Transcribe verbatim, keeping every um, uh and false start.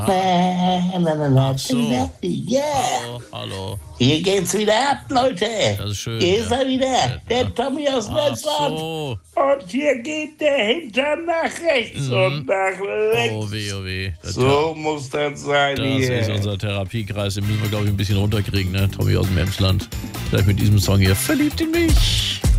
Na, na, na, na, Ach so. Ja. Hallo, hallo. Hier geht's wieder ab, Leute. Das ist schön. Hier ist ja. er wieder, Ja. der Tommy aus Ach Netzland. so. Und hier geht der Hintern nach rechts Mhm. und nach links. Oh weh, oh weh. Das, So muss das sein das hier. ist unser Therapiekreis. Den müssen wir, glaube ich, ein bisschen runterkriegen, ne? Tommy aus dem Emsland. Vielleicht mit diesem Song hier. Verliebt in mich.